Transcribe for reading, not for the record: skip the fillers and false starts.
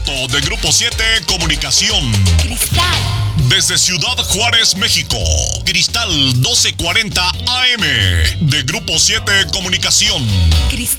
piloto de Grupo 7 Comunicación. Cristal. Desde Ciudad Juárez, México. Cristal 1240 AM de Grupo 7 Comunicación. Cristal.